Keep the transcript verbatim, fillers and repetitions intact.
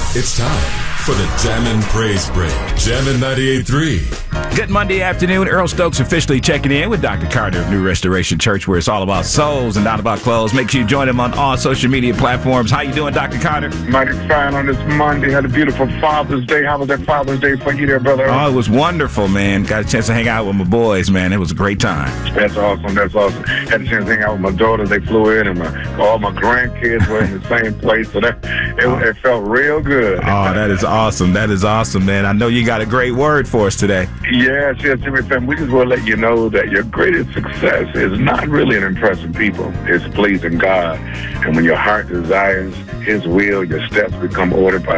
It's time for the Jammin' Praise Break. Jammin' ninety-eight point three. Good Monday afternoon. Earl Stokes officially checking in with Doctor Carter of New Restoration Church, where it's all about souls and not about clothes. Make sure you join him on all social media platforms. How you doing, Doctor Carter? Mighty fine on this Monday. Had a beautiful Father's Day. How was that Father's Day for you there, brother? Oh, it was wonderful, man. Got a chance to hang out with my boys, man. It was a great time. That's awesome. That's awesome. Had a chance to hang out with my daughters. They flew in, and my, all my grandkids were in the same place. So that it, oh. it felt real good. Oh, that is awesome. That is awesome, man. I know you got a great word for us today. Yes, yes, Jimmy Fam. We just want to let you know that your greatest success is not really in impressing people. It's pleasing God. And when your heart desires His will, your steps become ordered by